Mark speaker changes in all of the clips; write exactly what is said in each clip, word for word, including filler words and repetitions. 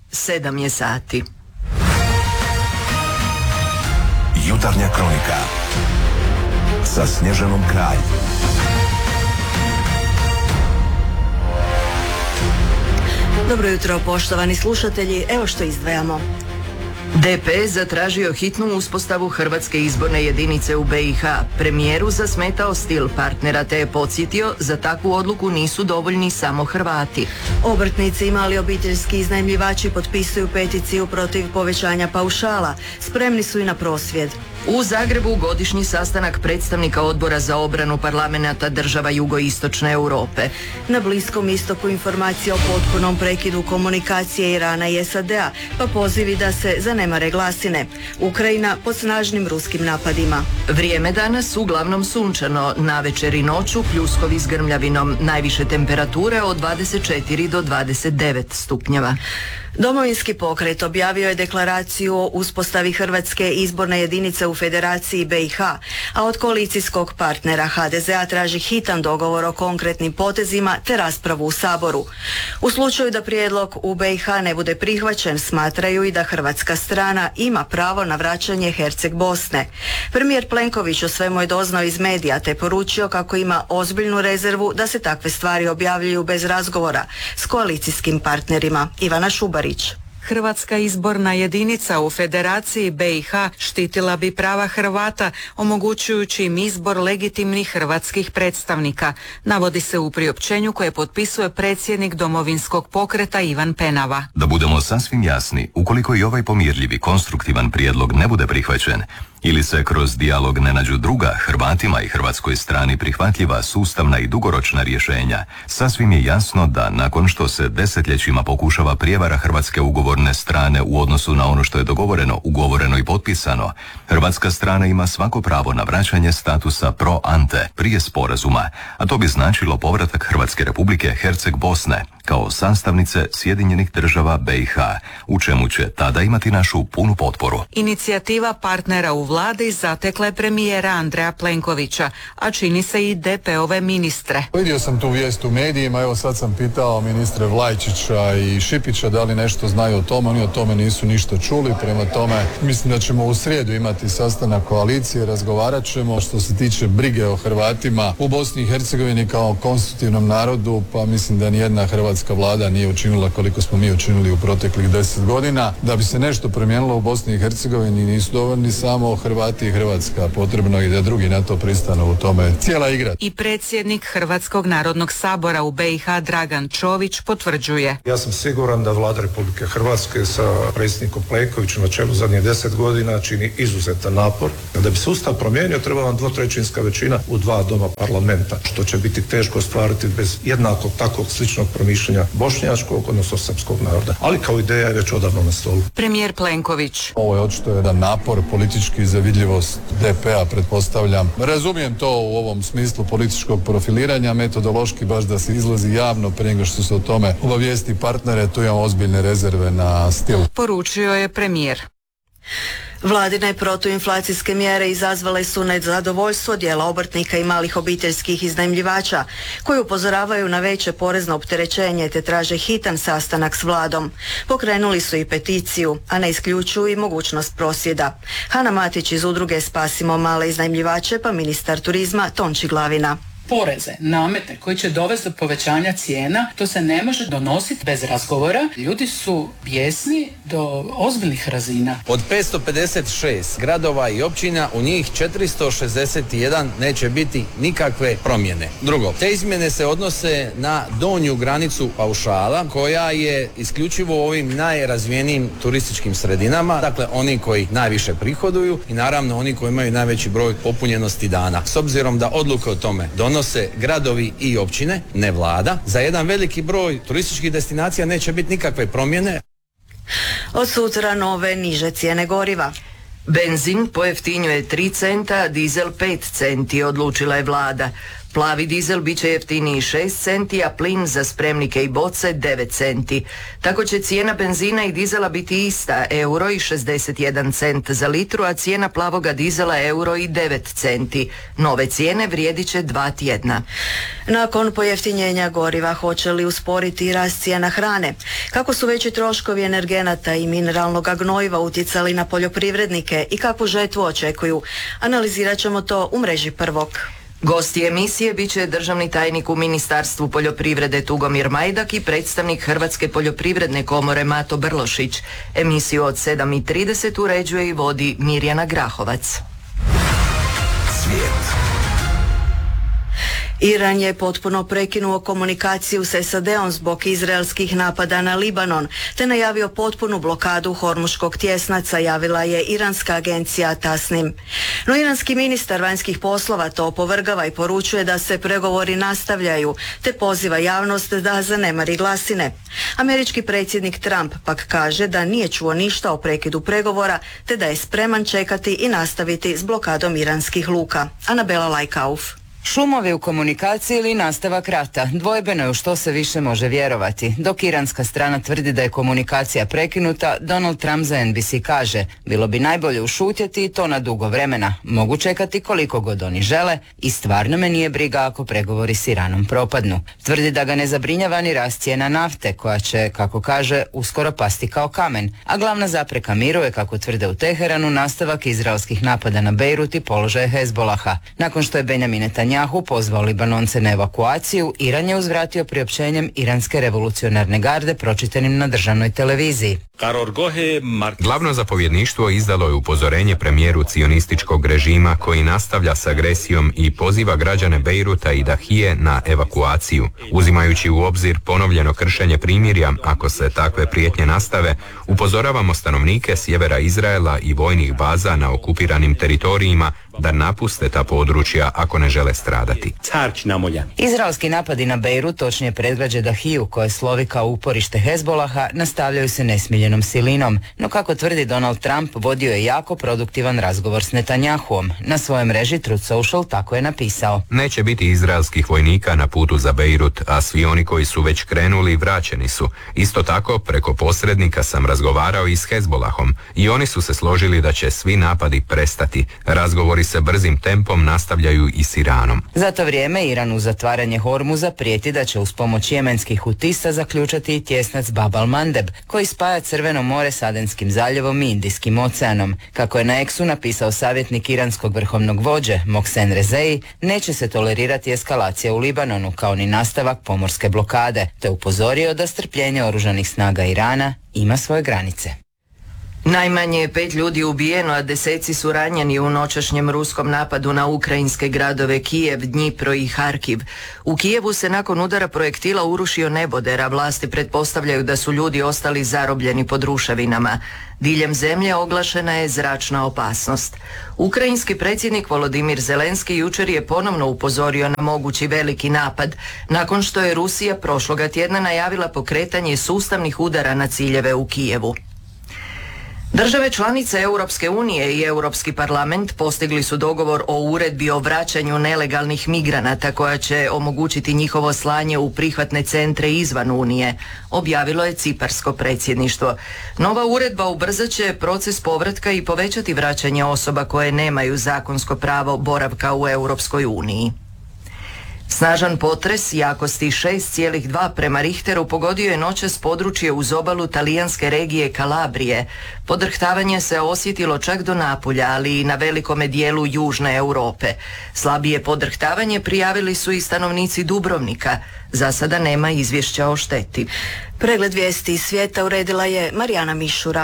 Speaker 1: sedam je sati.
Speaker 2: Jutarnja kronika sa Snježanom Kralj.
Speaker 3: Dobro jutro, poštovani slušatelji, evo što izdvajamo.
Speaker 1: D P zatražio hitnu uspostavu Hrvatske izborne jedinice u B i H. Premijeru zasmetao stil partnera te je podsjetio za takvu odluku nisu dovoljni samo Hrvati.
Speaker 3: Obrtnici i mali obiteljski iznajmljivači potpisuju peticiju protiv povećanja paušala. Spremni su i na prosvjed.
Speaker 1: U Zagrebu godišnji sastanak predstavnika Odbora za obranu parlamenata država jugoistočne Europe.
Speaker 3: Na Bliskom istoku informacija o potpunom prekidu komunikacije Irana i S A D-a, pa pozivi da se zanemare glasine. Ukrajina pod snažnim ruskim napadima.
Speaker 1: Vrijeme danas uglavnom sunčano, navečer i noću pljuskovi s grmljavinom, najviše temperature od dvadeset četiri do dvadeset devet stupnjeva.
Speaker 3: Domovinski pokret objavio je deklaraciju o uspostavi Hrvatske izborne jedinice u Federaciji B i H, a od koalicijskog partnera H D Z-a traži hitan dogovor o konkretnim potezima te raspravu u Saboru. U slučaju da prijedlog u B i H ne bude prihvaćen, smatraju i da hrvatska strana ima pravo na vraćanje Herceg Bosne. Premijer Plenković o svemu je doznao iz medija te poručio kako ima ozbiljnu rezervu da se takve stvari objavljuju bez razgovora s koalicijskim partnerima. Ivana Šubarić.
Speaker 4: Hrvatska izborna jedinica u Federaciji B i H štitila bi prava Hrvata, omogućujući im izbor legitimnih hrvatskih predstavnika, navodi se u priopćenju koje potpisuje predsjednik Domovinskog pokreta Ivan Penava.
Speaker 5: Da budemo sasvim jasni, ukoliko i ovaj pomirljivi konstruktivan prijedlog ne bude prihvaćen, ili se kroz dijalog ne nađu druga Hrvatima i hrvatskoj strani prihvatljiva sustavna i dugoročna rješenja, sasvim je jasno da nakon što se desetljećima pokušava prijevara hrvatske ugovorne strane u odnosu na ono što je dogovoreno, ugovoreno i potpisano, hrvatska strana ima svako pravo na vraćanje statusa pro ante prije sporazuma, a to bi značilo povratak Hrvatske Republike Herceg Bosne kao sastavnice Sjedinjenih država B i H, u čemu će tada imati našu punu potporu.
Speaker 4: Inicijativa partnera u vladi zatekla je premijera Andreja Plenkovića, a čini se i D P-ove ministre.
Speaker 6: Vidio sam tu vijest u medijima, evo sad sam pitao ministre Vlajčića i Šipića da li nešto znaju o tome, oni o tome nisu ništa čuli, prema tome mislim da ćemo u srijedu imati sastanak koalicije, razgovarat ćemo. Što se tiče brige o Hrvatima u Bosni i Hercegovini kao konstitutivnom narodu, pa mislim da nijedna hrvatska vlada nije učinila koliko smo mi učinili u proteklih deset godina. Da bi se nešto promijenilo u Bosni i Hercegovini nisu dovoljni samo Hrvati i Hrvatska, potrebno i da drugi na to pristanu, u tome cijela igra.
Speaker 4: I predsjednik Hrvatskog narodnog sabora u B i H Dragan Čović potvrđuje.
Speaker 7: Ja sam siguran da vlada Republike Hrvatske sa predsjednikom Plenkovićem na čelu zadnjih deset godina čini izuzetan napor. Da bi se ustav promijenio treba vam dvotrećinska većina u dva doma parlamenta, što će biti teško ostvariti bez jednakog takvog sličnog promišljanja bošnjačkog, odnosno srpskog naroda. Ali kao ideja je već odavno na stolu.
Speaker 4: Premijer Plenković.
Speaker 6: Ovo je očito jedan napor politički za vidljivost D P-a, pretpostavljam. Razumijem to u ovom smislu političkog profiliranja, metodološki baš da se izlazi javno prije nego što se o tome obavijesti partnere, tu imam ozbiljne rezerve na stil.
Speaker 4: Poručio je premijer.
Speaker 3: Vladine protuinflacijske mjere izazvale su nezadovoljstvo dijela obrtnika i malih obiteljskih iznajmljivača, koji upozoravaju na veće porezno opterećenje te traže hitan sastanak s vladom. Pokrenuli su i peticiju, a ne isključuju i mogućnost prosvjeda. Hana Matić iz udruge Spasimo male iznajmljivače pa ministar turizma Tonči Glavina.
Speaker 8: Poreze, namete koji će dovesti do povećanja cijena, to se ne može donositi bez razgovora. Ljudi su bijesni do ozbiljnih razina.
Speaker 9: Od petsto pedeset šest gradova i općina u njih četiristo šezdeset jedan neće biti nikakve promjene. Drugo, te izmjene se odnose na donju granicu paušala koja je isključivo u ovim najrazvijenijim turističkim sredinama, dakle oni koji najviše prihoduju i naravno oni koji imaju najveći broj popunjenosti dana. S obzirom da odluke o tome donose gradovi i općine, ne vlada, za jedan veliki broj turističkih destinacija neće biti nikakve promjene.
Speaker 3: Od sutra nove niže cijene goriva.
Speaker 1: Benzin pojeftinjuje tri centa, dizel pet centi, odlučila je vlada. Plavi dizel bit će jeftiniji šest centi, a plin za spremnike i boce devet centi. Tako će cijena benzina i dizela biti ista, euro i šezdeset jedan cent za litru, a cijena plavoga dizela euro i devet centi. Nove cijene vrijedit će dva tjedna.
Speaker 3: Nakon pojeftinjenja goriva, hoće li usporiti rast cijena hrane? Kako su veći troškovi energenata i mineralnog gnojiva utjecali na poljoprivrednike i kakvu žetvu očekuju? Analizirat ćemo to u mreži Prvog.
Speaker 1: Gosti emisije bit će državni tajnik u Ministarstvu poljoprivrede Tugomir Majdak i predstavnik Hrvatske poljoprivredne komore Mato Brlošić. Emisiju od sedam i trideset uređuje i vodi Mirjana Grahovac.
Speaker 2: Svijet.
Speaker 3: Iran je potpuno prekinuo komunikaciju s S A D-om zbog izraelskih napada na Libanon, te najavio potpunu blokadu Hormuškog tjesnaca, javila je iranska agencija Tasnim. No iranski ministar vanjskih poslova to opovrgava i poručuje da se pregovori nastavljaju, te poziva javnost da zanemari glasine. Američki predsjednik Trump pak kaže da nije čuo ništa o prekidu pregovora, te da je spreman čekati i nastaviti s blokadom iranskih luka. Anabela Lajkauf.
Speaker 10: Šumovi u komunikaciji ili nastavak rata, dvojbeno je u što se više može vjerovati. Dok iranska strana tvrdi da je komunikacija prekinuta, Donald Trump za N B C kaže: bilo bi najbolje ušutjeti i to na dugo vremena. Mogu čekati koliko god oni žele i stvarno me nije briga ako pregovori s Iranom propadnu. Tvrdi da ga ne zabrinjava ni rast cijena nafte, koja će, kako kaže, uskoro pasti kao kamen. A glavna zapreka miru je, kako tvrde u Teheranu, nastavak izraelskih napada na Bejrut i položaje Hezbolaha. Nakon što je Benjamin Netanjahu pozvao Libanonce na evakuaciju, Iran je uzvratio priopćenjem Iranske revolucionarne garde pročitanim na državnoj televiziji.
Speaker 11: Glavno zapovjedništvo izdalo je upozorenje premijeru cionističkog režima koji nastavlja s agresijom i poziva građane Bejruta i Dahije na evakuaciju. Uzimajući u obzir ponovljeno kršenje primirja, ako se takve prijetnje nastave, upozoravamo stanovnike sjevera Izraela i vojnih baza na okupiranim teritorijima da napuste ta područja ako ne žele stradati.
Speaker 10: Izraelski napadi na Bejrut, točnije predgrađe Dahiju, koje slovi kao uporište Hezbolaha, nastavljaju se nesmiljenom silinom, no kako tvrdi Donald Trump, vodio je jako produktivan razgovor s Netanjahuom. Na svojoj mreži Truth Social tako je napisao:
Speaker 11: neće biti izraelskih vojnika na putu za Bejrut, a svi oni koji su već krenuli vraćeni su. Isto tako, preko posrednika sam razgovarao i s Hezbolahom i oni su se složili da će svi napadi prestati. Razgovori se brzim tempom nastavljaju i s Iranom.
Speaker 10: Za to vrijeme Iran uz zatvaranje Hormuza prijeti da će uz pomoć jemenskih hutista zaključati i tjesnac Bab al-Mandeb, koji spaja Crveno more s Adenskim zaljevom i Indijskim oceanom. Kako je na Eksu napisao savjetnik iranskog vrhovnog vođe Mohsen Rezei, neće se tolerirati eskalacija u Libanonu kao ni nastavak pomorske blokade, te upozorio da strpljenje oružanih snaga Irana ima svoje granice.
Speaker 1: Najmanje je pet ljudi ubijeno, a deseci su ranjeni u noćašnjem ruskom napadu na ukrajinske gradove Kijev, Dnjipro i Harkiv. U Kijevu se nakon udara projektila urušio neboder, a vlasti pretpostavljaju da su ljudi ostali zarobljeni pod ruševinama. Diljem zemlje oglašena je zračna opasnost. Ukrajinski predsjednik Volodimir Zelenski jučer je ponovno upozorio na mogući veliki napad, nakon što je Rusija prošloga tjedna najavila pokretanje sustavnih udara na ciljeve u Kijevu. Države članice Europske unije i Europski parlament postigli su dogovor o uredbi o vraćanju nelegalnih migranata koja će omogućiti njihovo slanje u prihvatne centre izvan Unije, objavilo je Ciparsko predsjedništvo. Nova uredba ubrzat će proces povratka i povećati vraćanje osoba koje nemaju zakonsko pravo boravka u Europskoj uniji. Snažan potres jakosti šest zarez dva prema Richteru pogodio je noćas područje uz obalu talijanske regije Kalabrije. Podrhtavanje se osjetilo čak do Napulja, ali i na velikome dijelu južne Europe. Slabije podrhtavanje prijavili su i stanovnici Dubrovnika. Za sada nema izvješća o šteti.
Speaker 3: Pregled vijesti iz svijeta uredila je Marijana Mišura.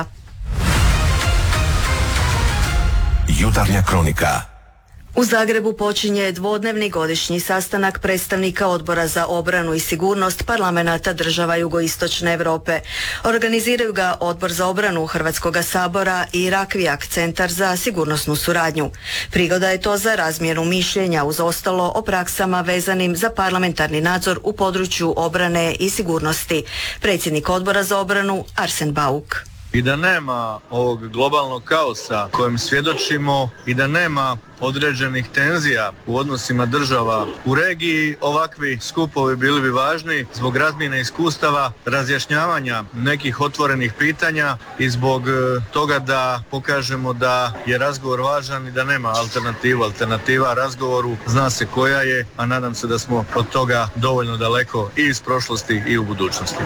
Speaker 2: Jutarnja kronika.
Speaker 3: U Zagrebu počinje dvodnevni godišnji sastanak predstavnika Odbora za obranu i sigurnost parlamenata država jugoistočne Europe. Organiziraju ga Odbor za obranu Hrvatskoga sabora i Rakvijak, Centar za sigurnosnu suradnju. Prigoda je to za razmjenu mišljenja uz ostalo o praksama vezanim za parlamentarni nadzor u području obrane i sigurnosti. Predsjednik Odbora za obranu Arsen Bauk.
Speaker 12: i da nema ovog globalnog kaosa kojem svjedočimo i da nema određenih tenzija u odnosima država u regiji, ovakvi skupovi bili bi važni zbog razmjene iskustava, razjašnjavanja nekih otvorenih pitanja i zbog toga da pokažemo da je razgovor važan i da nema alternativu. Alternativa razgovoru zna se koja je, a nadam se da smo od toga dovoljno daleko i iz prošlosti i u budućnosti.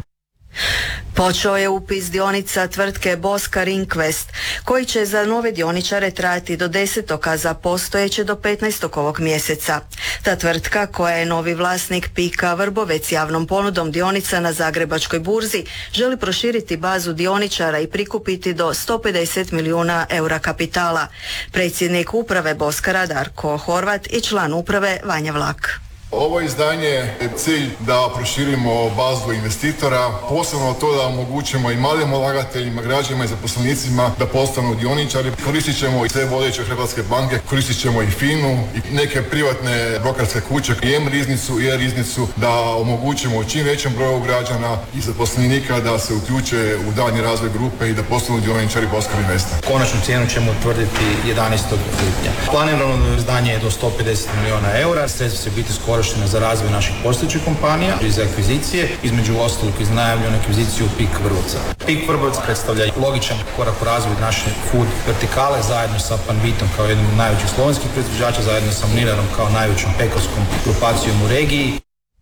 Speaker 3: Počeo je upis dionica tvrtke Boskar Invest, koji će za nove dioničare trajati do desetog, a za postojeće do petnaestog ovog mjeseca. Ta tvrtka, koja je novi vlasnik Pika Vrbovec javnom ponudom dionica na Zagrebačkoj burzi, želi proširiti bazu dioničara i prikupiti do sto pedeset milijuna eura kapitala. Predsjednik uprave Boskara Darko Horvat i član uprave Vanja Vlak.
Speaker 13: Ovo izdanje je cilj da proširimo bazu investitora, posebno to da omogućimo i malim ulagateljima, građanima i zaposlenicima da postanu dioničari. Koristit ćemo i sve vodeće hrvatske banke, koristit ćemo i FINU i neke privatne brokerske kuće, i M-riznicu i E-riznicu, da omogućimo čim većem broju građana i zaposlenika da se uključe u daljnji razvoj grupe i da postanu dioničari Boskar Investa.
Speaker 14: Konačnu cijenu ćemo utvrditi jedanaestog lipnja. Planirano izdanje je do sto pedeset milijuna eura, sredstva će biti skoro za razvoj naših postojećih kompanija i za akvizicije, između ostalog iznajavljenu akviziciju Pik Vrbovca. Pik Vrbovac predstavlja logičan korak u razvoju naše food vertikale zajedno sa Panvitom kao jednom od najvećih slovenskih proizvođača, zajedno sa Mlinarom kao najvećom pekarskom grupacijom u regiji.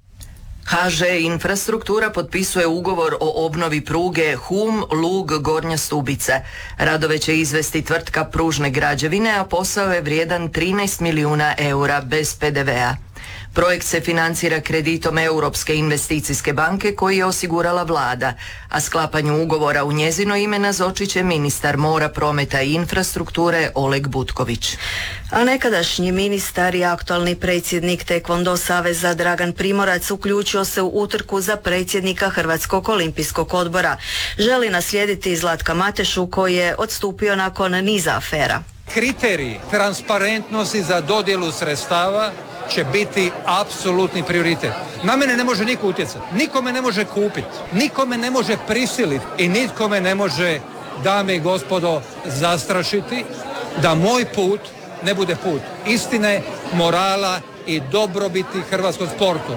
Speaker 1: ha že Infrastruktura potpisuje ugovor o obnovi pruge Hum-Lug Gornja Stubica. Radove će izvesti tvrtka Pružne građevine, a posao je vrijedan trinaest milijuna eura bez pe de vea. Projekt se financira kreditom Europske investicijske banke koji je osigurala vlada, a sklapanju ugovora u njezino ime nazočit će ministar mora, prometa i infrastrukture Oleg Butković.
Speaker 3: A nekadašnji ministar i aktualni predsjednik Tekvondo saveza Dragan Primorac uključio se u utrku za predsjednika Hrvatskog olimpijskog odbora. Želi naslijediti Zlatka Matešu koji je odstupio nakon niza afera.
Speaker 15: Kriteriji transparentnosti za dodjelu sredstava će biti apsolutni prioritet. Na mene ne može niko utjecati, niko me ne može kupiti, niko me ne može prisiliti i nitko me ne može, dame i gospodo, zastrašiti da moj put ne bude put istine, morala i dobrobiti hrvatskog sportu.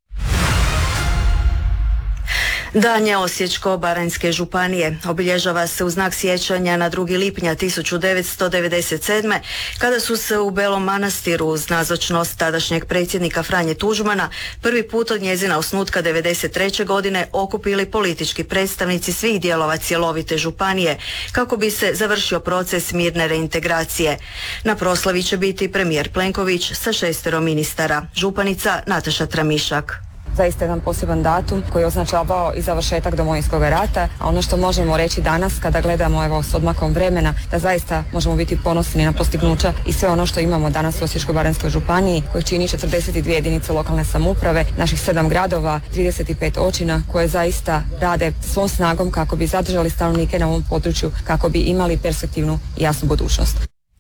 Speaker 3: Dan je Osječko-baranjske županije obilježava se u znak sjećanja na drugi lipnja tisuću devetsto devedeset sedme. kada su se u Belom Manastiru uz nazočnost tadašnjeg predsjednika Franje Tuđmana prvi put od njezina osnutka devedeset treće godine okupili politički predstavnici svih dijelova cjelovite županije kako bi se završio proces mirne reintegracije. Na proslavi će biti premijer Plenković sa šestero ministara, županica Nataša Tramišak.
Speaker 16: Zaista jedan poseban datum koji je označavao i završetak Domovinskog rata, a ono što možemo reći danas kada gledamo evo s odmakom vremena, da zaista možemo biti ponosni na postignuća i sve ono što imamo danas u Osječko-baranjskoj županiji koji čini četrdeset dvije jedinice lokalne samouprave, naših sedam gradova, trideset pet općina koje zaista rade svom snagom kako bi zadržali stanovnike na ovom području, kako bi imali perspektivnu i jasnu budućnost.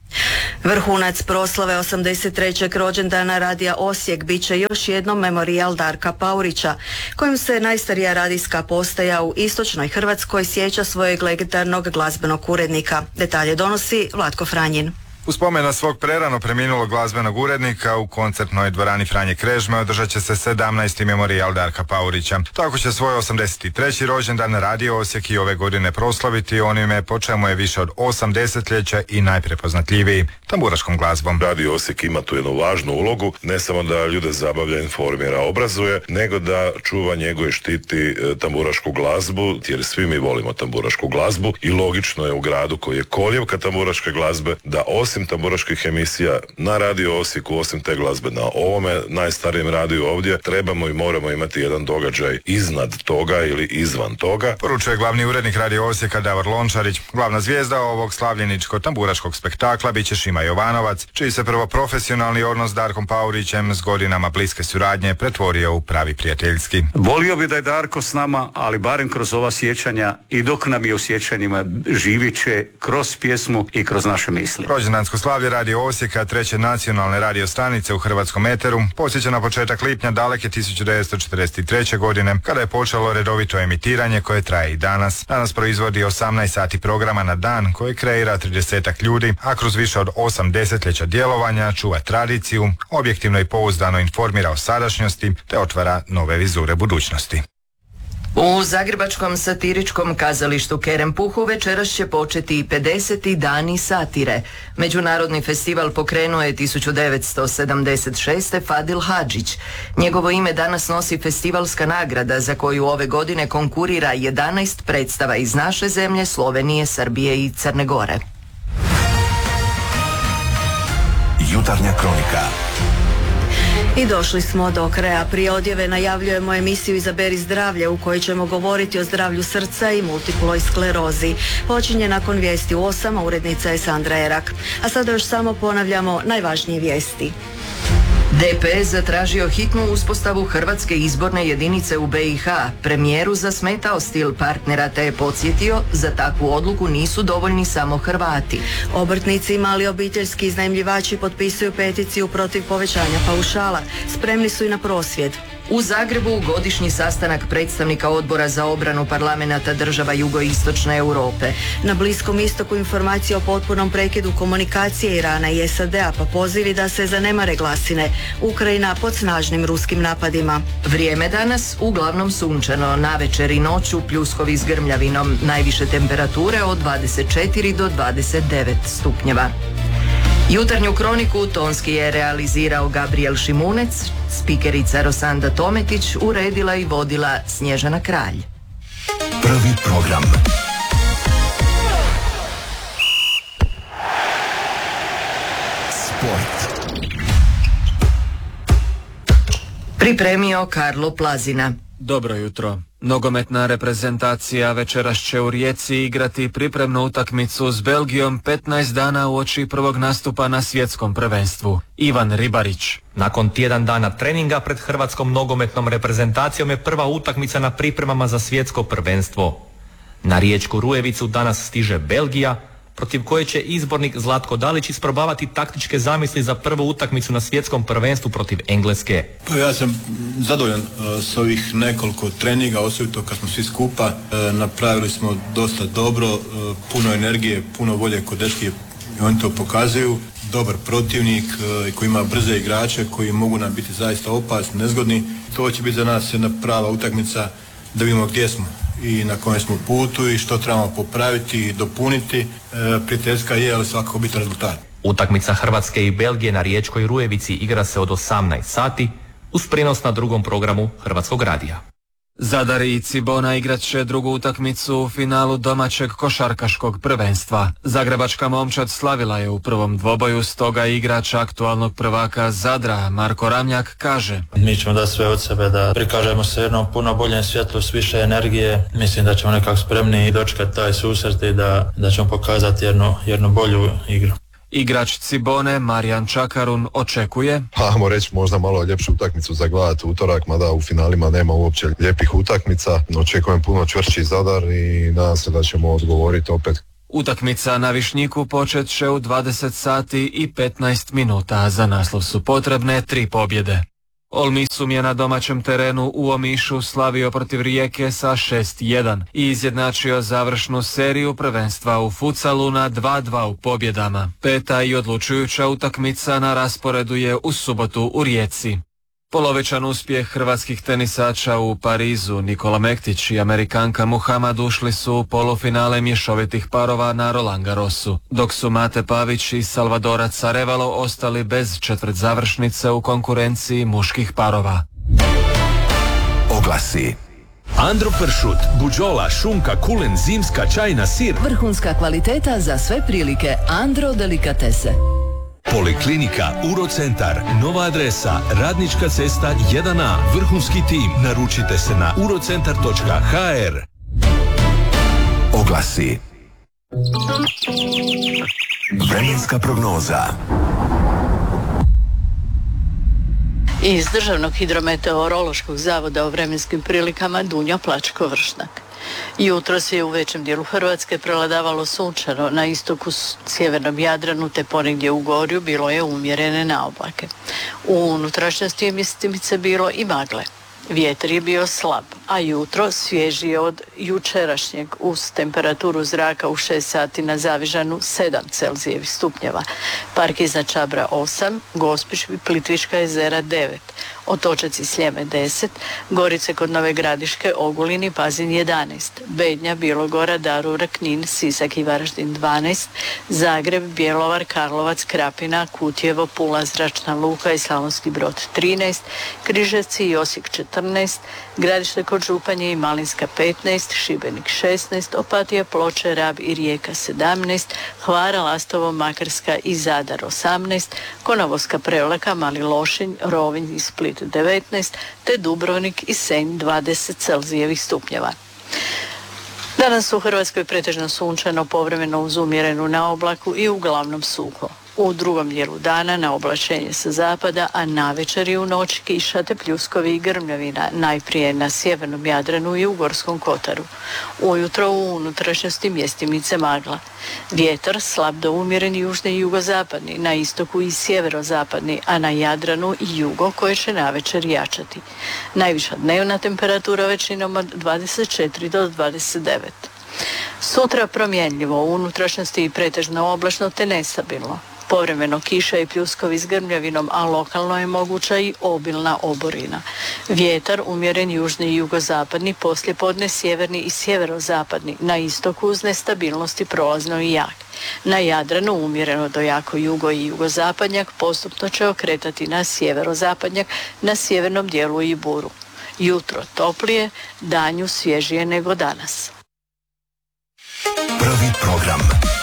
Speaker 3: Vrhunac proslave osamdeset trećeg rođendana Radija Osijek bit će još jednom memorijal Darka Paurića, kojim se najstarija radijska postaja u istočnoj Hrvatskoj sjeća svojeg legendarnog glazbenog urednika. Detalje donosi Vlatko Franjin.
Speaker 17: U spomen na svog prerano preminulog glazbenog urednika u koncertnoj dvorani Franje Krežme održat će se sedamnaesti memorijal Darka Paurića. Tako će svoj osamdeset treći rođendan Radio Osijek i ove godine proslaviti onime po čemu je više od osam desetljeća i najprepoznatljiviji, tamburaškom glazbom.
Speaker 18: Radio Osijek ima tu jednu važnu ulogu, ne samo da ljude zabavlja, informira, obrazuje, nego da čuva, njeguje i štiti tamburašku glazbu, jer svi mi volimo tamburašku glazbu i logično je u gradu koji je koljevka tamburaške glazbe da osim tamburaških emisija na Radio Osijeku, osim te glazbe na ovome najstarijem radiju ovdje, trebamo i moramo imati jedan događaj iznad toga ili izvan toga.
Speaker 17: Poručuje glavni urednik Radio Osijeka Davor Lončarić. Glavna zvijezda ovog slavljeničko-tamburaškog spektakla bit će Šima Jovanovac, čiji se prvo profesionalni odnos s Darkom Paurićem s godinama bliske suradnje pretvorio u pravi prijateljski.
Speaker 19: Volio bi da je Darko s nama, ali barem kroz ova sjećanja i dok nam je u sjećanjima živit će kroz pjesmu i kroz naše misli.
Speaker 17: Rođendan Jubilejantsko slavlje Radio Osijeka, treće nacionalne radio stanice u hrvatskom eteru, podsjeća na početak lipnja daleke tisuću devetsto četrdeset treće. godine, kada je počelo redovito emitiranje koje traje i danas. Danas proizvodi osamnaest sati programa na dan koje kreira tridesetak ljudi, a kroz više od osam desetljeća djelovanja čuva tradiciju, objektivno i pouzdano informira o sadašnjosti te otvara nove vizure budućnosti.
Speaker 1: U zagrebačkom satiričkom kazalištu Kerempuhu večeras će početi i pedeseti dani satire. Međunarodni festival pokrenuo je tisuću devetsto sedamdeset šeste. Fadil Hadžić. Njegovo ime danas nosi festivalska nagrada za koju ove godine konkurira jedanaest predstava iz naše zemlje, Slovenije, Srbije i Crne Gore.
Speaker 2: Jutarnja kronika.
Speaker 3: I došli smo do kraja. Prije odjave najavljujemo emisiju Izaberi zdravlje u kojoj ćemo govoriti o zdravlju srca i multiploj sklerozi. Počinje nakon vijesti u osam, a urednica je Sandra Erak. A sada još samo ponavljamo najvažnije vijesti.
Speaker 1: D P S zatražio hitnu uspostavu Hrvatske izborne jedinice u B i H. Premijeru zasmetao stil partnera te je podsjetio, za takvu odluku nisu dovoljni samo Hrvati.
Speaker 3: Obrtnici i mali obiteljski iznajmljivači potpisuju peticiju protiv povećanja paušala. Spremni su i na prosvjed.
Speaker 1: U Zagrebu godišnji sastanak predstavnika Odbora za obranu parlamenata država jugoistočne Europe.
Speaker 3: Na Bliskom istoku informacije o potpunom prekidu komunikacije Irana i S A D-a, pa pozivi da se zanemare glasine. Ukrajina pod snažnim ruskim napadima.
Speaker 1: Vrijeme danas uglavnom sunčano, navečer i noću pljuskovi s grmljavinom, najviše temperature od dvadeset četiri do dvadeset devet stupnjeva. Jutarnju kroniku tonski je realizirao Gabriel Šimunec, spikerica Rosanda Tometić uredila i vodila Snježana Kralj.
Speaker 2: Prvi program. Sport.
Speaker 1: Pripremio Karlo Plazina.
Speaker 20: Dobro jutro. Nogometna reprezentacija večeras će u Rijeci igrati pripremnu utakmicu s Belgijom petnaest dana uoči prvog nastupa na svjetskom prvenstvu. Ivan Ribarić.
Speaker 21: Nakon tjedan dana treninga pred hrvatskom nogometnom reprezentacijom je prva utakmica na pripremama za svjetsko prvenstvo. Na riječku Rujevicu danas stiže Belgija, protiv koje će izbornik Zlatko Dalić isprobavati taktičke zamisli za prvu utakmicu na svjetskom prvenstvu protiv Engleske.
Speaker 22: Pa ja sam zadovoljan uh, s ovih nekoliko treninga, osobito kad smo svi skupa. Uh, napravili smo dosta dobro, uh, puno energije, puno volje kod dečki i oni to pokazuju. Dobar protivnik uh, koji ima brze igrače koji mogu nam biti zaista opasni, nezgodni. To će biti za nas jedna prava utakmica da vidimo gdje smo i na kojem smo putu i što trebamo popraviti i dopuniti. E, prijateljska je, ali svakako biti rezultat.
Speaker 21: Utakmica Hrvatske i Belgije na riječkoj Rujevici igra se od osamnaest sati uz prijenos na drugom programu Hrvatskog radija.
Speaker 20: Zadar i Cibona igrat će drugu utakmicu u finalu domaćeg košarkaškog prvenstva. Zagrebačka momčad slavila je u prvom dvoboju, stoga igrač aktualnog prvaka Zadra Marko Ramljak kaže:
Speaker 23: Mi ćemo da sve od sebe da prikažemo se jednom puno boljem svjetlu s više energije. Mislim da ćemo nekako spremni dočekati taj susret i da, da ćemo pokazati jednu, jednu bolju igru.
Speaker 20: Igrač Cibone Marijan Čakarun očekuje,
Speaker 24: ajmo reći možda malo ljepšu utakmicu za gledati utorak, mada u finalima nema uopće lijepih utakmica. Očekujem puno čvršći Zadar i nadam se da ćemo odgovoriti opet.
Speaker 20: Utakmica na Višnjiku počet će u dvadeset sati i petnaest minuta. Za naslov su potrebne tri pobjede. Olmisum je na domaćem terenu u Omišu slavio protiv Rijeke sa šest jedan i izjednačio završnu seriju prvenstva u futsalu na dva dva u pobjedama. Peta i odlučujuća utakmica na rasporedu je u subotu u Rijeci. Polovičan uspjeh hrvatskih tenisača u Parizu. Nikola Mektić i Amerikanka Muhamad ušli su u polufinale mješovitih parova na Roland Garrosu, dok su Mate Pavić i Salvadorac Arevalo ostali bez četvrtzavršnice u konkurenciji muških parova.
Speaker 2: Oglasi.
Speaker 25: Andro pršut, buđola, šunka, kulen, zimska, čajna, sir.
Speaker 26: Vrhunska kvaliteta za sve prilike. Andro delikatese.
Speaker 25: Poliklinika Urocentar, nova adresa, Radnička cesta jedan A, vrhunski tim, naručite se na urocentar točka ha er.
Speaker 2: Oglasi. Vremenska prognoza.
Speaker 27: Iz Državnog hidrometeorološkog zavoda o vremenskim prilikama Dunja Plačko-Vršnak.
Speaker 4: Jutros je u većem dijelu Hrvatske prevladavalo sunčano, na istoku sjevernom Jadranu te ponegdje u Gorju bilo je umjerene naoblake. U unutrašnjosti je mjestimice bilo i magle. Vjetar je bio slab, a jutro svježije od jučerašnjeg uz temperaturu zraka u šest sati na Zavižanu sedam Celzijevih stupnjeva, Park iznad Čabra osam, Gospić i Plitvička jezera devet, Otočac i Sljeme deset, Gorice kod Nove Gradiške, Ogulin i Pazin jedanaest, Bednja, Bilogora, Darura, Knin, Sisak i Varaždin dvanaest, Zagreb, Bjelovar, Karlovac, Krapina, Kutjevo, Pula, Zračna luka i Slavonski Brod trinaest, Križevci i Osijek četrnaest, Gradište kod Županje i Malinska petnaest, Šibenik šesnaest, Opatija, Ploče, Rab i Rijeka sedamnaest, Hvara, Lastovo, Makarska i Zadar osamnaest, Konavolska, Prevlaka, Mali Lošinj, Rovinj i Split devetnaest, te Dubrovnik i Senj dvadeset Celzijevih stupnjeva. Danas u Hrvatskoj pretežno sunčano, povremeno uz umjerenu naoblaku i uglavnom suho. U drugom dijelu dana na oblačenje sa zapada, a navečer i u noć kiša te pljuskovi i grmljavina, najprije na sjevernom Jadranu i u Gorskom kotaru. Ujutro u unutrašnjosti mjestimice magla. Vjetar slab do umjeren južni i jugozapadni, na istoku i sjeverozapadni, a na Jadranu i jugo koje će navečer jačati. Najviša dnevna temperatura većinom od dvadeset četiri do dvadeset devet. Sutra promjenljivo, u unutrašnjosti i pretežno oblačno te nestabilno. Povremeno kiša i pljuskovi s grmljavinom, a lokalno je moguća i obilna oborina. Vjetar umjeren južni i jugozapadni, poslijepodne sjeverni i sjeverozapadni, na istoku uz nestabilnosti prolazno i jak. Na Jadranu umjereno do jako jugo i jugozapadnjak, postupno će okretati na sjeverozapadnjak, na sjevernom dijelu i buru. Jutro toplije, danju svježije nego danas.
Speaker 2: Prvi program.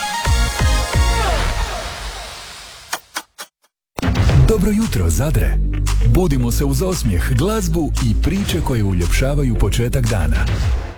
Speaker 5: Dobro jutro, Zadre. Budimo se uz osmijeh, glazbu i priče koje uljepšavaju početak dana.